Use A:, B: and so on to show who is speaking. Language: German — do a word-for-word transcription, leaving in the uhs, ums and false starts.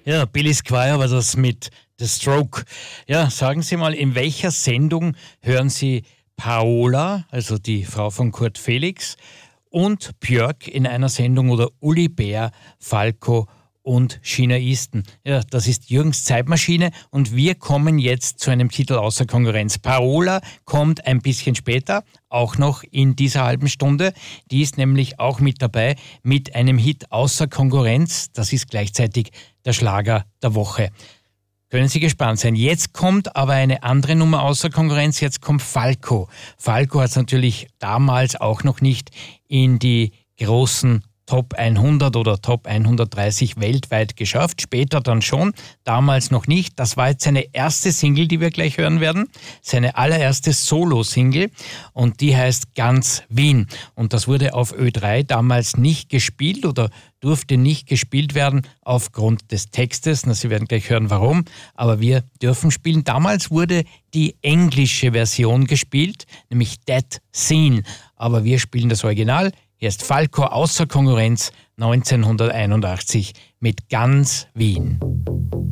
A: Ja, Billy Squier war das mit The Stroke. Ja, sagen Sie mal, in welcher Sendung hören Sie Paola, also die Frau von Kurt Felix, und Björk in einer Sendung oder Uli Bär, Falco und China Easton? Ja, das ist Jürgens Zeitmaschine und wir kommen jetzt zu einem Titel außer Konkurrenz. Paola kommt ein bisschen später, auch noch in dieser halben Stunde. Die ist nämlich auch mit dabei mit einem Hit außer Konkurrenz. Das ist gleichzeitig der Schlager der Woche. Können Sie gespannt sein. Jetzt kommt aber eine andere Nummer außer Konkurrenz. Jetzt kommt Falco. Falco hat es natürlich damals auch noch nicht in die großen Top hundert oder Top hundertdreißig weltweit geschafft. Später dann schon, damals noch nicht. Das war jetzt seine erste Single, die wir gleich hören werden. Seine allererste Solo-Single und die heißt Ganz Wien. Und das wurde auf Ö drei damals nicht gespielt oder durfte nicht gespielt werden aufgrund des Textes. Na, Sie werden gleich hören, warum. Aber wir dürfen spielen. Damals wurde die englische Version gespielt, nämlich That Scene. Aber wir spielen das Original. Hier ist Falco außer Konkurrenz neunzehnhunderteinundachtzig mit Ganz Wien.